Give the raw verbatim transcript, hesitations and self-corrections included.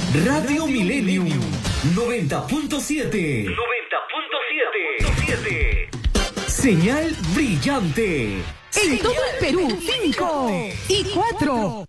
Radio Millennium noventa punto siete. noventa punto siete. Señal brillante. En todo el Perú, cinco y cuatro.